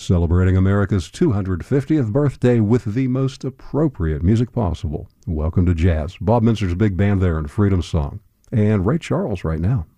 Celebrating America's 250th birthday with the most appropriate music possible. Welcome to Jazz. Bob Minster's big band there in Freedom Song. And Ray Charles right now.